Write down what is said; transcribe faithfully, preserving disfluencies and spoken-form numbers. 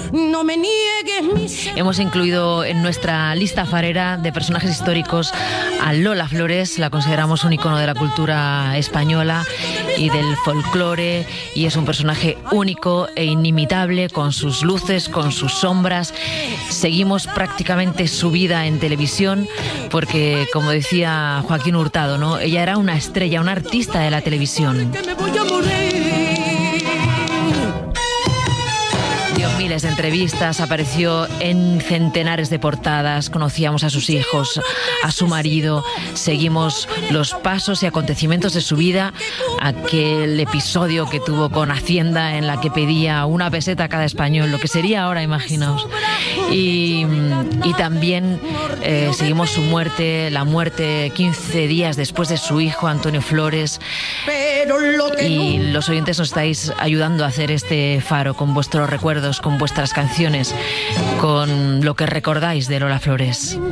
no me niegues mis... Hemos incluido en nuestra lista farera de personajes históricos a Lola Flores. La consideramos un icono de la cultura española y del folclore, y es un personaje único e inimitable, con sus luces, con sus sombras. Seguimos prácticamente su vida en televisión porque, como decía Joaquín Hurtado, ¿no?, ella era una estrella, una artista de la televisión. Dio miles de entrevistas, apareció en centenares de portadas, conocíamos a sus hijos, a su marido, seguimos los pasos y acontecimientos de su vida, aquel episodio que tuvo con Hacienda en la que pedía una peseta a cada español, lo que sería ahora, imaginaos. Y, y también eh, seguimos su muerte, la muerte quince días después de su hijo Antonio Flores. Y los oyentes nos estáis ayudando a hacer este faro con vuestros recuerdos, con vuestras canciones, con lo que recordáis de Lola Flores.